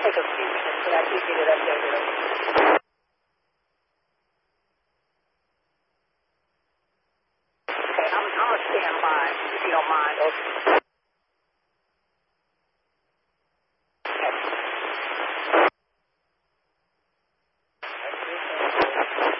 take a few minutes, but I did get it updated. Okay, I'm going to stand by, if you don't mind. Okay.